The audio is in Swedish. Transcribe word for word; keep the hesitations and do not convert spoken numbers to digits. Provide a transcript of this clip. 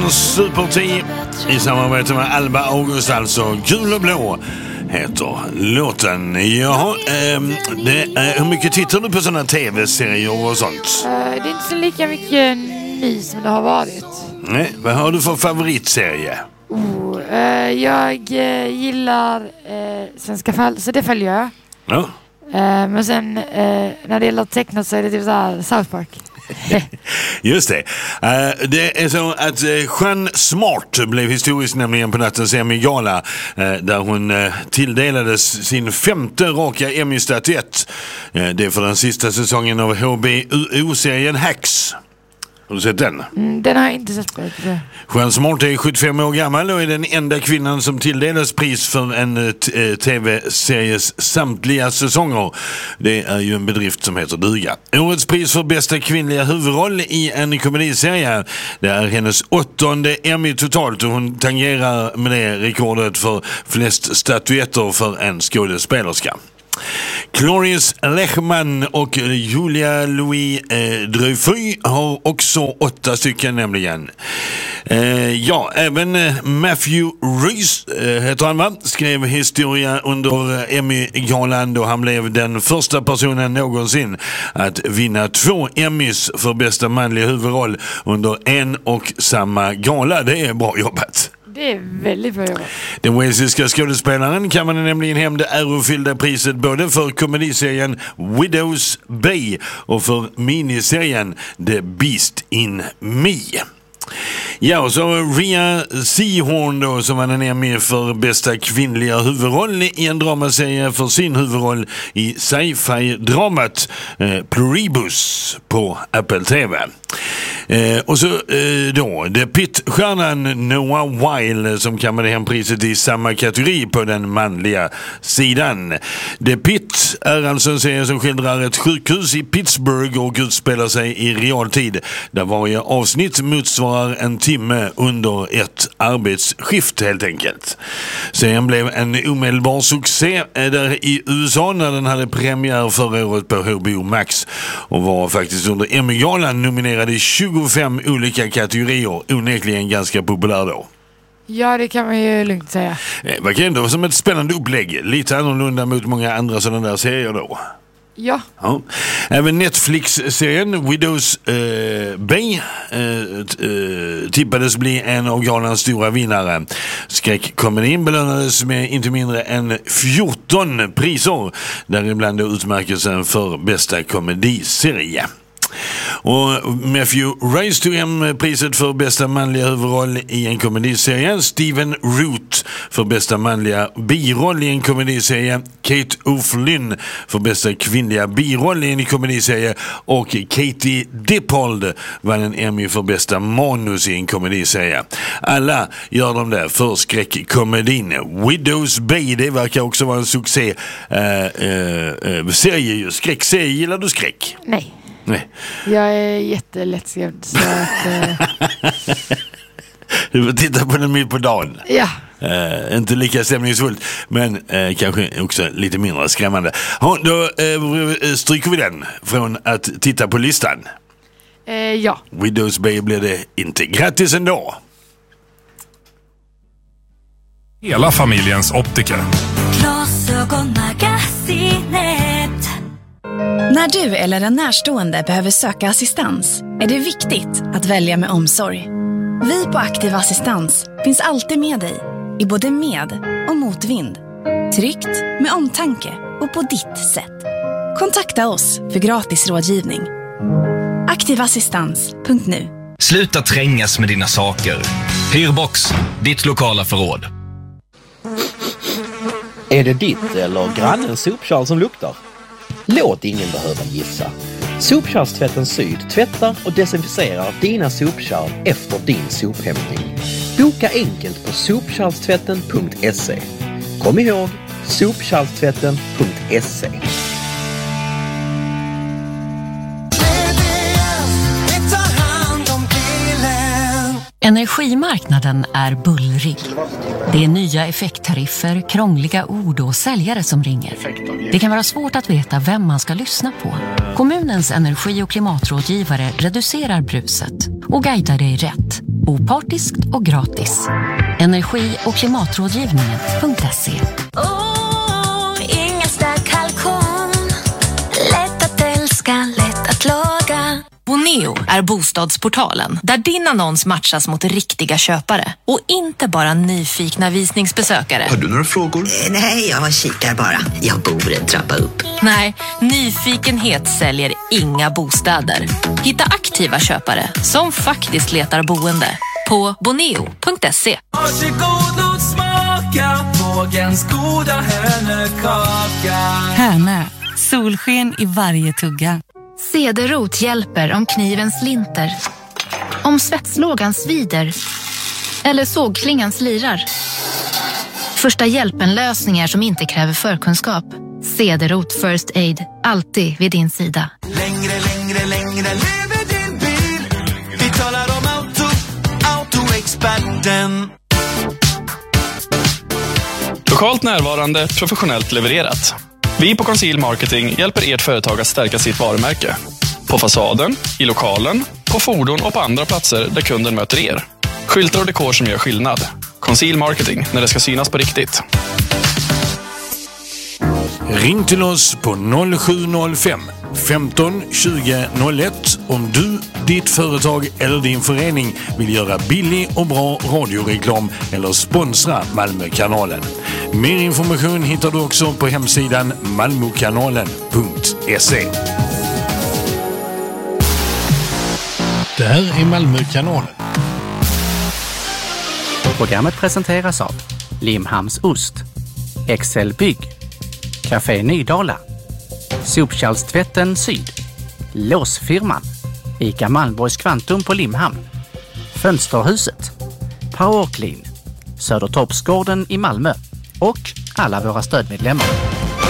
Morgon Super-T i samarbete med Alba August, alltså Gul och blå heter låten. Ja, eh, det, eh, hur mycket tittar du på sådana tv-serier och sånt? Uh, det är inte så lika mycket ny som det har varit. Nej, vad har du för favoritserie? Oh, uh, jag uh, gillar uh, Svenska fall, så det följer jag. Ja. Uh, men sen uh, när det gäller tecknat så är det typ så här South Park. Just det. Uh, det är så att uh, Jeanne Smart blev historisk nämligen på nattens Emmy-gala uh, där hon uh, tilldelades sin femte raka Emmy-statyett. Uh, det är för den sista säsongen av H B O-serien Hacks. Har du sett den? Mm, den har jag inte sett på. Jeanne Smart är sjuttiofem år gammal och är den enda kvinnan som tilldelas pris för en t- tv-series samtliga säsonger. Det är ju en bedrift som heter duga. Årets pris för bästa kvinnliga huvudroll i en komediserie. Det är hennes åttonde Emmy totalt och hon tangerar med det rekordet för flest statyetter för en skådespelerska. Cloris Lechman och Julia Louis eh, Dreyfus har också åtta stycken nämligen. Eh, ja, även eh, Matthew Rhys eh, heter han va? Skrev historia under Emmy-galan då han blev den första personen någonsin att vinna två Emmys för bästa manliga huvudroll under en och samma gala. Det är bra jobbat. Det är väldigt bra jobbat. Den walesiska skådespelaren kan man nämligen hem det ärofyllda priset både för komediserien Widow's Bay och för miniserien The Beast in Me. Ja, och så Rhea Seehorn då, som var en Emmy för bästa kvinnliga huvudroll i en dramaserie för sin huvudroll i sci-fi-dramat eh, Pluribus på Apple T V. Eh, och så eh, då, The Pitt-stjärnan Noah Weil som kammade hem priset i samma kategori på den manliga sidan. The Pitt är alltså en serie som skildrar ett sjukhus i Pittsburgh och utspelar sig i realtid, där varje avsnitt motsvarar en timme under ett arbetsskift helt enkelt. Serien blev en omedelbar succé där i U S A när den hade premiär förra året på H B O Max och var faktiskt under Emmy-galan nominerad i tjugofem olika kategorier, onekligen ganska populär då. Ja, det kan man ju lugnt säga. Det verkar ändå som ett spännande upplägg, lite annorlunda mot många andra sådana där serier då. Ja. Ja. Även Netflix-serien Widow's eh, Bay eh, t- eh, tippades bli en av galans stora vinnare. Skräckkomedin belönades med inte mindre än fjorton priser, däribland utmärkelsen för bästa komediserie. Och Matthew Rhys tog hem priset för bästa manliga huvudroll i en komediserie, Stephen Root för bästa manliga biroll i en komediserie, Kate O'Flynn för bästa kvinnliga biroll i en komediserie och Katie Dippold vann en Emmy för bästa manus i en komediserie. Alla gör de där för skräckkomedin. Widow's Bay, det verkar också vara en succé äh, äh, serie, just skräckserie. Gillar du skräck? Nej. Nej. Jag är jättelättskrämd så att... Eh... Du får titta på den mitt på dagen. Ja. Uh, inte lika stämningsfullt, men uh, kanske också lite mindre skrämmande. Ja, då uh, stryker vi den från att titta på listan. Uh, ja. Widow's Bay blir det inte. Grattis ändå! Hela familjens optiker. När du eller en närstående behöver söka assistans är det viktigt att välja med omsorg. Vi på Aktiv Assistans finns alltid med dig, i både med- och motvind. Tryggt, med omtanke och på ditt sätt. Kontakta oss för gratis rådgivning. aktivassistans punkt nu. Sluta trängas med dina saker. Hyrbox, ditt lokala förråd. Är det ditt eller grannens sopkärl som luktar? Låt ingen behöva gissa. Sopkärlstvätten Syd tvättar och desinficerar dina sopkärl efter din sophämtning. Boka enkelt på sopkärlstvätten punkt se. Kom ihåg, sopkärlstvätten punkt se. Energimarknaden är bullrig. Det är nya effekttariffer, krångliga ord och säljare som ringer. Det kan vara svårt att veta vem man ska lyssna på. Kommunens energi- och klimatrådgivare reducerar bruset och guidar dig rätt. Opartiskt och gratis. Energi- och klimatrådgivningen punkt se. Oh, Ingelstad kalkon. Lätt att älska, lätt att laga. Boneo är bostadsportalen där din annons matchas mot riktiga köpare och inte bara nyfikna visningsbesökare. Har du några frågor? Eh, nej, jag kikar bara. Jag bor en trappa upp. Nej, nyfikenhet säljer inga bostäder. Hitta aktiva köpare som faktiskt letar boende på boneo punkt se. Varsågod och smaka Vågens goda hönökaka. Hönö, solsken i varje tugga. Cederot hjälper om kniven slinter, om svetslågan svider eller sågklingan slirar. Första hjälpen-lösningar som inte kräver förkunskap. Cederot First Aid, alltid vid din sida. Längre, längre, längre lever din bil. Vi talar om auto, autoexperten. Lokalt närvarande, professionellt levererat. Vi på Conceal Marketing hjälper ert företag att stärka sitt varumärke. På fasaden, i lokalen, på fordon och på andra platser där kunden möter er. Skyltar och dekor som gör skillnad. Conceal Marketing, när det ska synas på riktigt. Ring till oss på noll sju noll fem femton tjugo noll ett om du, ditt företag eller din förening vill göra billig och bra radioreklam eller sponsra Malmökanalen. Mer information hittar du också på hemsidan malmokanalen punkt se. Det här är Malmökanalen. Programmet presenteras av Limhamns Ost, Excel Bygg, Café Nydala, Sopkärlstvätten Syd, Låsfirman, Ica Malmborgs Kvantum på Limhamn, Fönsterhuset, Powerclean, Södertorpsgården i Malmö och alla våra stödmedlemmar.